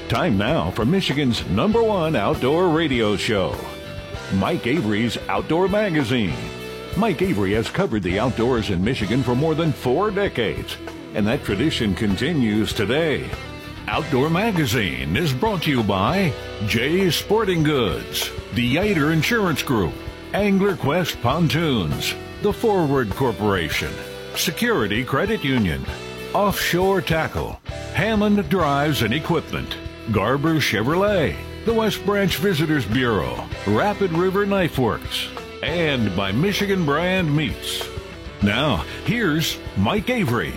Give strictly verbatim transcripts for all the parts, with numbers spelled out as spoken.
Time now for Michigan's number one outdoor radio show, Mike Avery's Outdoor Magazine. Mike Avery has covered the outdoors in Michigan for more than four decades, and that tradition continues today. Outdoor Magazine is brought to you by Jay's Sporting Goods, the Yater Insurance Group, Angler Quest Pontoons, The Forward Corporation, Security Credit Union, Offshore Tackle, Hammond Drives and Equipment, Garber Chevrolet, the West Branch Visitors Bureau, Rapid River Knife Works, and by Michigan Brand Meats. Now, here's Mike Avery.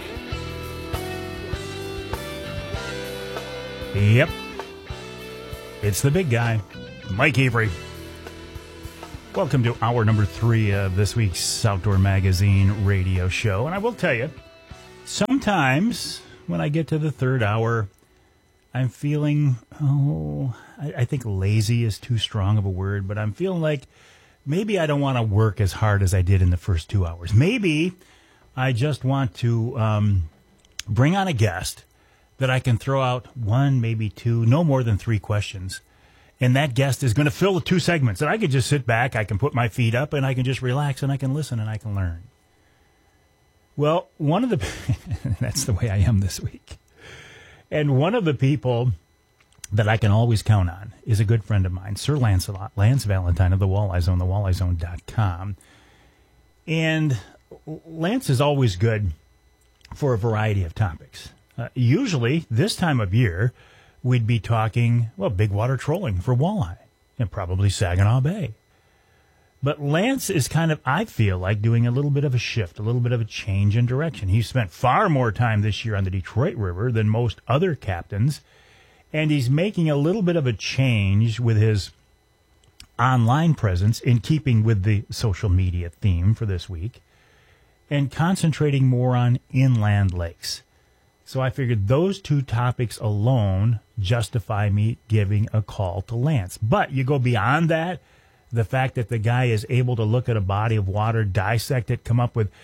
Yep. It's the big guy, Mike Avery. Welcome to hour number three of this week's Outdoor Magazine radio show. And I will tell you, sometimes when I get to the third hour, I'm feeling, oh, I, I think lazy is too strong of a word, but I'm feeling like maybe I don't want to work as hard as I did in the first two hours. Maybe I just want to um, bring on a guest that I can throw out one, maybe two, no more than three questions. And that guest is going to fill the two segments. And I can just sit back, I can put my feet up, and I can just relax, and I can listen, and I can learn. Well, one of the, that's the way I am this week. And one of the people that I can always count on is a good friend of mine, Sir Lancelot, Lance Valentine of the Walleye Zone, the walleye zone dot com. And Lance is always good for a variety of topics. Uh, usually, this time of year, we'd be talking, well, big water trolling for walleye, and probably Saginaw Bay. But Lance is kind of, I feel like, doing a little bit of a shift, a little bit of a change in direction. He's spent far more time this year on the Detroit River than most other captains, and he's making a little bit of a change with his online presence in keeping with the social media theme for this week, and concentrating more on inland lakes. So I figured those two topics alone justify me giving a call to Lance. But you go beyond that, the fact that the guy is able to look at a body of water, dissect it, come up with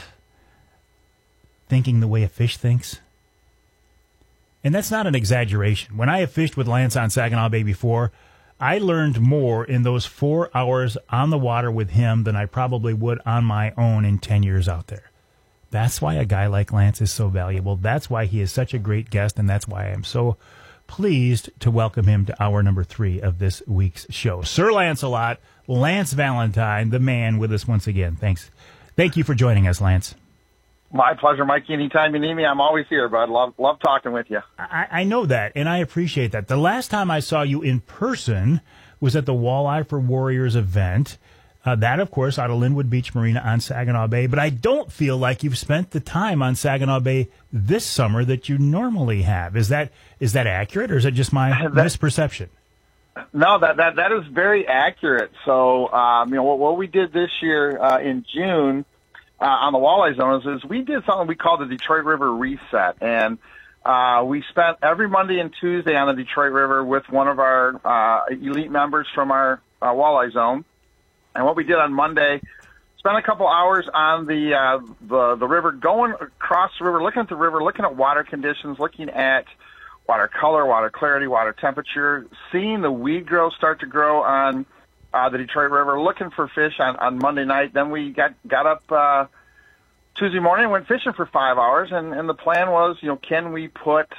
thinking the way a fish thinks. And that's not an exaggeration. When I have fished with Lance on Saginaw Bay before, I learned more in those four hours on the water with him than I probably would on my own in ten years out there. That's why a guy like Lance is so valuable. That's why he is such a great guest, and that's why I am so pleased to welcome him to hour number three of this week's show. Sir Lancelot, Lance Valentine, the man, with us once again. Thanks. Thank you for joining us, Lance. My pleasure, Mikey. Anytime you need me, I'm always here, bud. Love, love talking with you. I, I know that, and I appreciate that. The last time I saw you in person was at the Walleye for Warriors event. Uh, that, of course, out of Linwood Beach Marina on Saginaw Bay. But I don't feel like you've spent the time on Saginaw Bay this summer that you normally have. Is that is that accurate, or is it just my that, misperception? No, that, that that is very accurate. So, um, you know, what, what we did this year uh, in June uh, on the Walleye Zone is, is we did something we called the Detroit River Reset. And uh, we spent every Monday and Tuesday on the Detroit River with one of our uh, elite members from our uh, Walleye Zone. And what we did on Monday, spent a couple hours on the, uh, the the river, going across the river, looking at the river, looking at water conditions, looking at water color, water clarity, water temperature, seeing the weed growth start to grow on uh, the Detroit River, looking for fish on, on Monday night. Then we got got up uh, Tuesday morning and went fishing for five hours. And, and the plan was, you know, can we put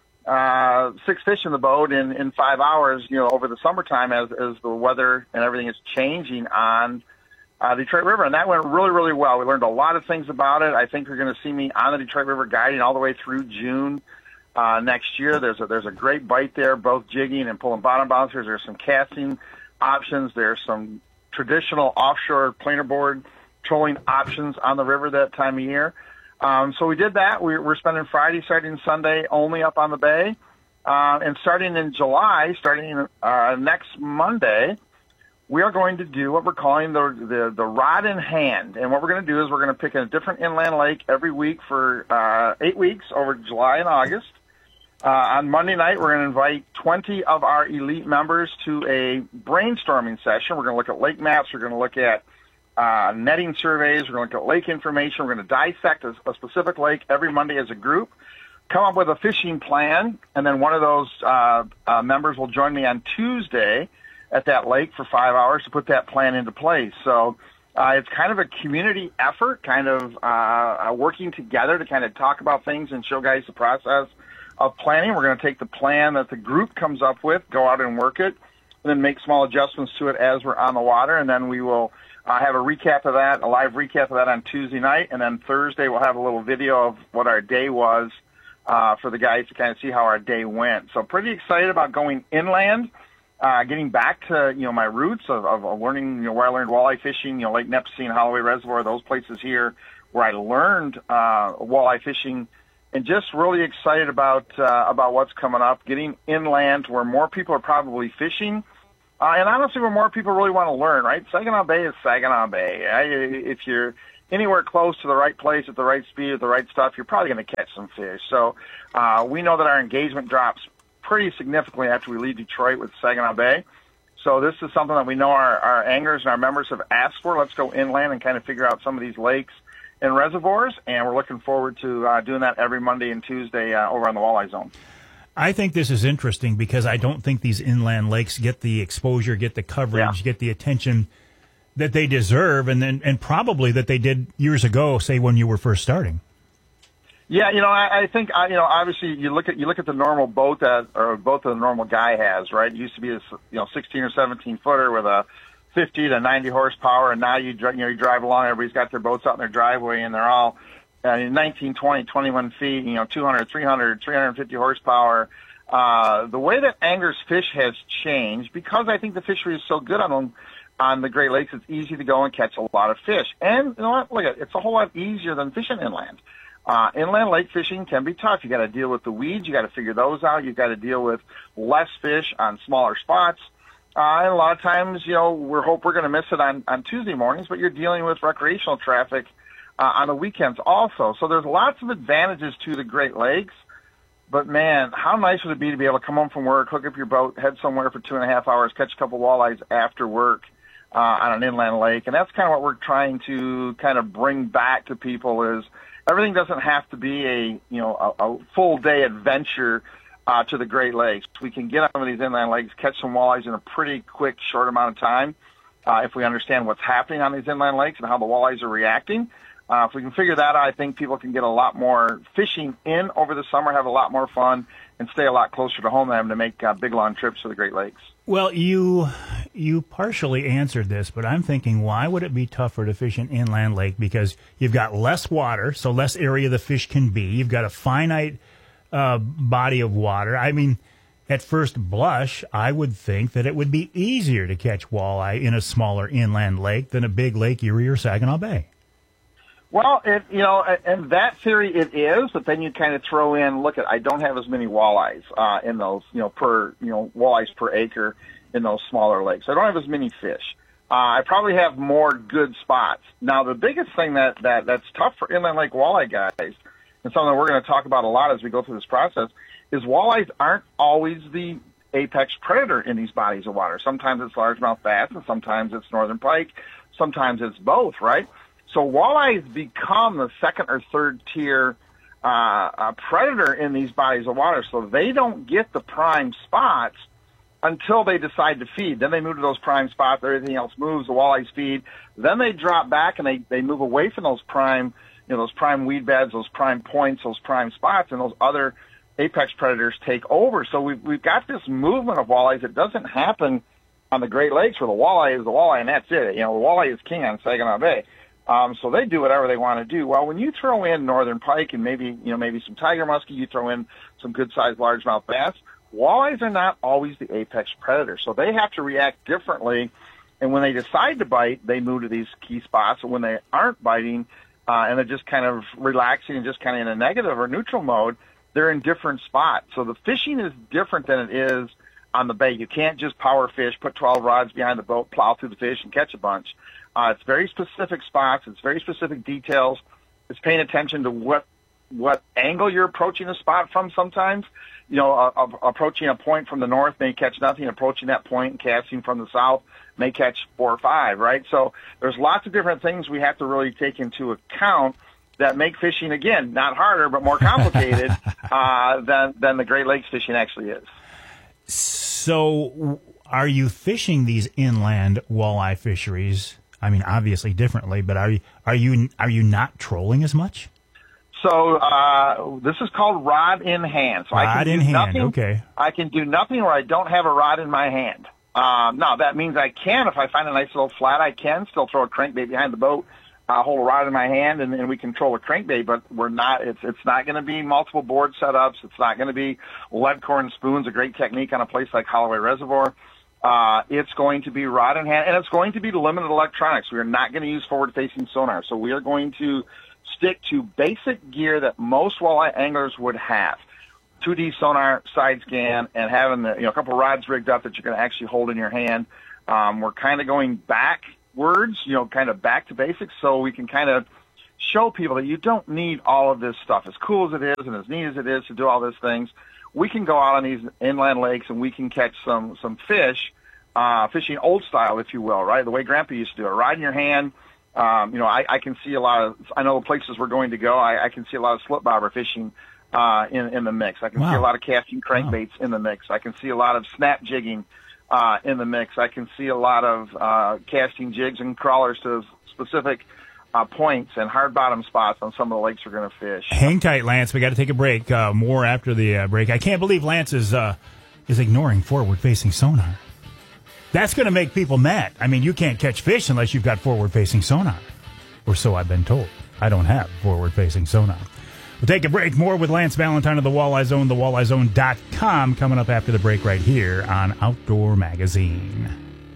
uh, six fish in the boat in, in five hours, you know, over the summertime as, as the weather and everything is changing on uh, the Detroit River. And that went really, really well. We learned a lot of things about it. I think you're going to see me on the Detroit River guiding all the way through June uh, next year. There's a, there's a great bite there, both jigging and pulling bottom bouncers. There's some casting options. There's some traditional offshore planer board trolling options on the river that time of year. Um, so we did that. We, we're spending Friday, Saturday, and Sunday only up on the bay. Uh, and starting in July, starting uh, next Monday, we are going to do what we're calling the, the, the rod in hand. And what we're going to do is we're going to pick a different inland lake every week for uh, eight weeks over July and August. Uh, on Monday night, we're going to invite twenty of our elite members to a brainstorming session. We're going to look at lake maps. We're going to look at Uh, netting surveys. We're going to look at lake information. We're going to dissect a, a specific lake every Monday as a group. come up with a fishing plan, and then one of those uh, uh, members will join me on Tuesday at that lake for five hours to put that plan into place. So uh, it's kind of a community effort, kind of uh, working together to kind of talk about things and show guys the process of planning. We're going to take the plan that the group comes up with, go out and work it, and then make small adjustments to it as we're on the water, and then we will uh, have a recap of that, a live recap of that on Tuesday night, and then Thursday we'll have a little video of what our day was uh, for the guys to kind of see how our day went. So pretty excited about going inland, uh, getting back to, you know, my roots of, of, of learning, you know, where I learned walleye fishing, you know, Lake Nipissing, Holloway Reservoir, those places here where I learned uh, walleye fishing, and just really excited about uh, about what's coming up, getting inland to where more people are probably fishing, uh, and honestly where more people really want to learn, right? Saginaw Bay is Saginaw Bay. I, if you're anywhere close to the right place at the right speed with the right stuff, you're probably going to catch some fish. So uh, we know that our engagement drops pretty significantly after we leave Detroit with Saginaw Bay. So this is something that we know our, our anglers and our members have asked for. Let's go inland and kind of figure out some of these lakes and reservoirs, and we're looking forward to uh, doing that every Monday and Tuesday uh, over on the Walleye Zone. I think this is interesting because I don't think these inland lakes get the exposure, get the coverage, yeah. get the attention that they deserve, and then and probably that they did years ago, say when you were first starting. Yeah, you know, I, I think I, you know, obviously you look at you look at the normal boat that or boat that the normal guy has, right? It used to be a you know sixteen or seventeen footer with a fifty to ninety horsepower, and now you you know you drive along. Everybody's got their boats out in their driveway, and they're all uh, nineteen, twenty, twenty-one feet. You know, two hundred, three hundred, three hundred fifty horsepower. Uh, the way that anglers fish has changed because I think the fishery is so good on them, on the Great Lakes. It's easy to go and catch a lot of fish, and you know what? Look, it's a whole lot easier than fishing inland. Uh, inland lake fishing can be tough. You got to deal with the weeds. You got to figure those out. You got to deal with less fish on smaller spots. Uh, and a lot of times, you know, we hope we're going to miss it on, on Tuesday mornings, but you're dealing with recreational traffic uh, on the weekends also. So there's lots of advantages to the Great Lakes. But, man, how nice would it be to be able to come home from work, hook up your boat, head somewhere for two and a half hours, catch a couple walleyes after work uh, on an inland lake. And that's kind of what we're trying to kind of bring back to people is everything doesn't have to be a, you know, a, a full-day adventure Uh, to the Great Lakes. We can get on some of these inland lakes, catch some walleyes in a pretty quick, short amount of time uh, if we understand what's happening on these inland lakes and how the walleyes are reacting. Uh, if we can figure that out, I think people can get a lot more fishing in over the summer, have a lot more fun, and stay a lot closer to home than having to make uh, big, long trips to the Great Lakes. Well, you you partially answered this, but I'm thinking, why would it be tougher to fish an inland lake? Because you've got less water, so less area the fish can be. You've got a finite Uh, body of water. I mean, at first blush, I would think that it would be easier to catch walleye in a smaller inland lake than a big Lake Erie or Saginaw Bay. Well, it, you know, in that theory it is, but then you kind of throw in, look at, I don't have as many walleyes uh, in those, you know, per, you know, walleyes per acre in those smaller lakes. I don't have as many fish. Uh, I probably have more good spots. Now, the biggest thing that, that that's tough for inland lake walleye guys, and something that we're going to talk about a lot as we go through this process, is walleyes aren't always the apex predator in these bodies of water. Sometimes it's largemouth bass, and sometimes it's northern pike. Sometimes it's both, right? So walleyes become the second or third tier uh, uh, predator in these bodies of water, so they don't get the prime spots until they decide to feed. Then they move to those prime spots. Everything else moves. The walleyes feed. Then they drop back, and they, they move away from those prime You know, those prime weed beds, those prime points, those prime spots, and those other apex predators take over. So we've, we've got this movement of walleyes that doesn't happen on the Great Lakes where the walleye is the walleye and that's it. You know, the walleye is king on Saginaw Bay. Um, so they do whatever they want to do. Well, when you throw in northern pike and maybe, you know, maybe some tiger muskie, you throw in some good-sized largemouth bass, walleyes are not always the apex predator. So they have to react differently. And when they decide to bite, they move to these key spots. And when they aren't biting, Uh, and they're just kind of relaxing and just kind of in a negative or neutral mode, they're in different spots. So the fishing is different than it is on the bay. You can't just power fish, put twelve rods behind the boat, plow through the fish, and catch a bunch. Uh, it's very specific spots. It's very specific details. It's paying attention to what what angle you're approaching a spot from sometimes. You know, uh, uh, approaching a point from the north may catch nothing. Approaching that point and casting from the south may catch four or five, right? So there's lots of different things we have to really take into account that make fishing, again, not harder, but more complicated uh, than, than the Great Lakes fishing actually is. So are you fishing these inland walleye fisheries? I mean, obviously differently, but are you, are you, are you not trolling as much? So uh, this is called rod in hand. So rod I can in do hand, nothing, okay. I can do nothing where I don't have a rod in my hand. Um, now, that means I can, if I find a nice little flat, I can still throw a crankbait behind the boat, uh, hold a rod in my hand, and, and we control a crankbait, but we're not, it's, it's not going to be multiple board setups. It's not going to be lead core spoons, a great technique on a place like Holloway Reservoir. Uh, it's going to be rod in hand, and it's going to be limited electronics. We are not going to use forward-facing sonar. So we are going to stick to basic gear that most walleye anglers would have. two D sonar, side scan, and having the, you know, a couple rods rigged up that you're going to actually hold in your hand. Um, we're kind of going backwards, you know, kind of back to basics, so we can kind of show people that you don't need all of this stuff. As cool as it is and as neat as it is to do all these things, we can go out on these inland lakes and we can catch some some fish, uh, fishing old style, if you will, right? The way Grandpa used to do it. Rod in your hand. Um, you know, I, I can see a lot of, I know the places we're going to go, I, I can see a lot of slip bobber fishing uh, in, in the mix. I can wow. see a lot of casting crankbaits wow. in the mix. I can see a lot of snap jigging uh, in the mix. I can see a lot of uh, casting jigs and crawlers to specific uh, points and hard bottom spots on some of the lakes we're going to fish. Hang tight, Lance. We got to take a break. Uh, more after the uh, break. I can't believe Lance is uh, is ignoring forward-facing sonar. That's going to make people mad. I mean, you can't catch fish unless you've got forward-facing sonar. Or so I've been told. I don't have forward-facing sonar. We'll take a break. More with Lance Valentine of the Walleye Zone, the walleye zone dot com, coming up after the break right here on Outdoor Magazine.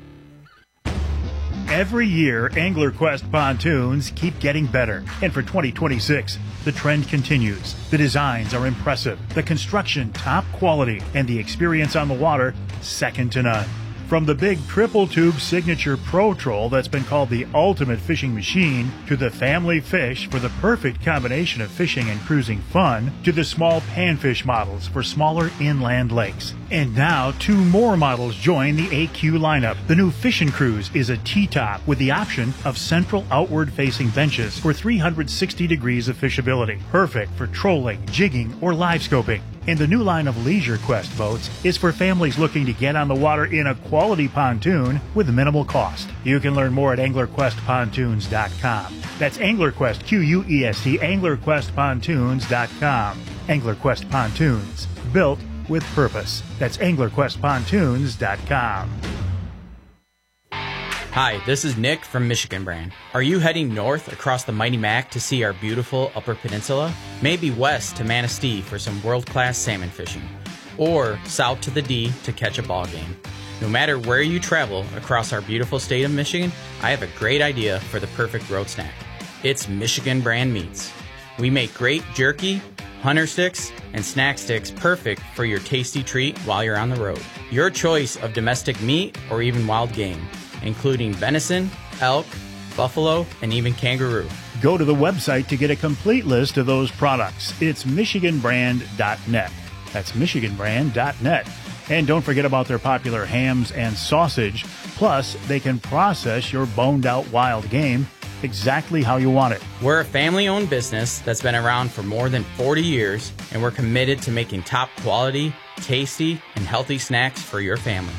Every year, Angler Quest pontoons keep getting better. And for twenty twenty-six, the trend continues. The designs are impressive, the construction top quality, and the experience on the water second to none. From the big triple tube signature Pro Troll that's been called the ultimate fishing machine, to the family fish for the perfect combination of fishing and cruising fun, to the small panfish models for smaller inland lakes. And now two more models join the A Q lineup. The new Fishin' Cruise is a T-top with the option of central outward facing benches for three hundred sixty degrees of fishability. Perfect for trolling, jigging, or live scoping. And the new line of Leisure Quest boats is for families looking to get on the water in a quality pontoon with minimal cost. You can learn more at angler quest pontoons dot com. That's AnglerQuest, Q U E S T, angler quest pontoons dot com. AnglerQuest Pontoons, built with purpose. That's angler quest pontoons dot com. Hi, this is Nick from Michigan Brand. Are you heading north across the Mighty Mac to see our beautiful Upper Peninsula? Maybe west to Manistee for some world-class salmon fishing, or south to the D to catch a ball game. No matter where you travel across our beautiful state of Michigan, I have a great idea for the perfect road snack. It's Michigan Brand Meats. We make great jerky, hunter sticks, and snack sticks perfect for your tasty treat while you're on the road. Your choice of domestic meat or even wild game, including venison, elk, buffalo, and even kangaroo. Go to the website to get a complete list of those products. It's michigan brand dot net. That's michigan brand dot net. And don't forget about their popular hams and sausage. Plus, they can process your boned-out wild game exactly how you want it. We're a family-owned business that's been around for more than forty years, and we're committed to making top quality, tasty, and healthy snacks for your family.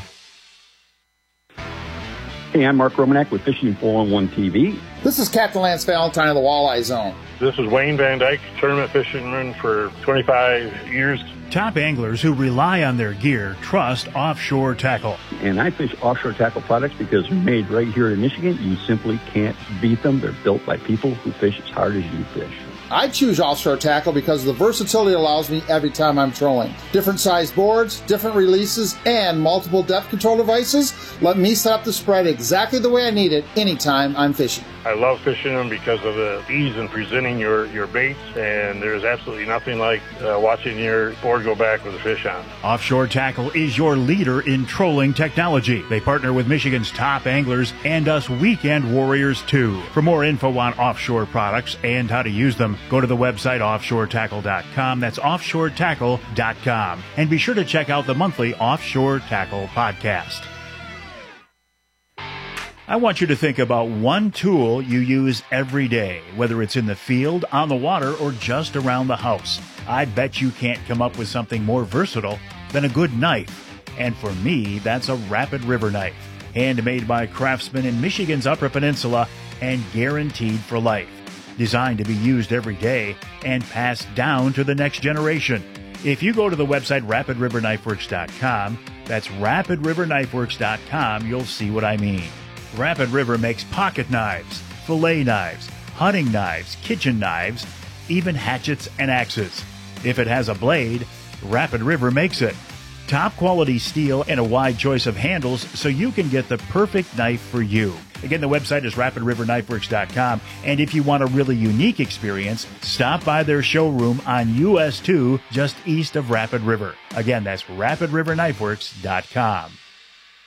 Hey, I'm Mark Romanek with Fishing four one one T V. This is Captain Lance Valentine of the Walleye Zone. This is Wayne Van Dyke, tournament fisherman for twenty-five years. Top anglers who rely on their gear trust Offshore Tackle. And I fish Offshore Tackle products because they're made right here in Michigan. You simply can't beat them. They're built by people who fish as hard as you fish. I choose Offshore Tackle because of the versatility it allows me every time I'm trolling. Different size boards, different releases, and multiple depth control devices let me set up the spread exactly the way I need it anytime I'm fishing. I love fishing them because of the ease in presenting your, your baits, and there's absolutely nothing like uh, watching your board go back with a fish on. Offshore Tackle is your leader in trolling technology. They partner with Michigan's top anglers and us weekend warriors too. For more info on offshore products and how to use them, go to the website offshore tackle dot com. That's offshore tackle dot com. And be sure to check out the monthly Offshore Tackle podcast. I want you to think about one tool you use every day, whether it's in the field, on the water, or just around the house. I bet you can't come up with something more versatile than a good knife. And for me, that's a Rapid River knife. Handmade by craftsmen in Michigan's Upper Peninsula and guaranteed for life. Designed to be used every day and passed down to the next generation. If you go to the website rapid river knife works dot com, that's rapid river knife works dot com, you'll see what I mean. Rapid River makes pocket knives, fillet knives, hunting knives, kitchen knives, even hatchets and axes. If it has a blade, Rapid River makes it. Top quality steel and a wide choice of handles so you can get the perfect knife for you. Again, the website is rapid river knife works dot com, and if you want a really unique experience, stop by their showroom on U S two just east of Rapid River. Again, that's rapid river knife works dot com.